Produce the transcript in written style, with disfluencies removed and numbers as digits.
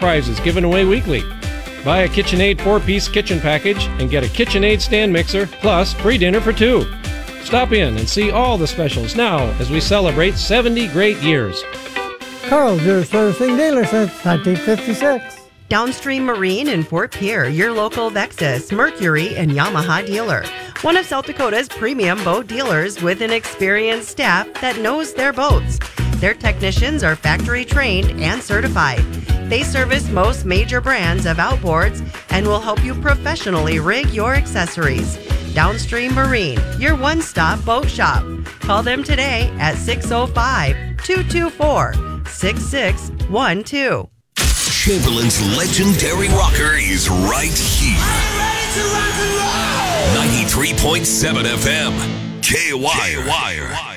prizes given away weekly. Buy a KitchenAid 4-piece kitchen package and get a KitchenAid stand mixer plus free dinner for 2. Stop in and see all the specials now as we celebrate 70 great years. Carl Deere Servicing dealer since 1956. Downstream Marine in Fort Pierre, your local Vexus, Mercury, and Yamaha dealer. One of South Dakota's premium boat dealers with an experienced staff that knows their boats. Their technicians are factory trained and certified. They service most major brands of outboards and will help you professionally rig your accessories. Downstream Marine, your one-stop boat shop. Call them today at 605-224-6612. Chamberlain's legendary rocker is right here. 93.7 FM. KY.